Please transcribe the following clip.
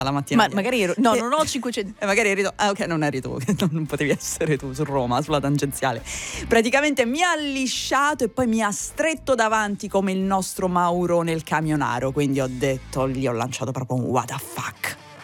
la mattina. Ma magari ero, no, non ho 500. Magari eri tu. Ok, non eri tu, non potevi essere tu su Roma, sulla tangenziale. Praticamente mi ha lisciato e poi mi ha stretto davanti come il nostro Mauro nel camionaro. Quindi ho detto, gli ho lanciato proprio un what the fuck.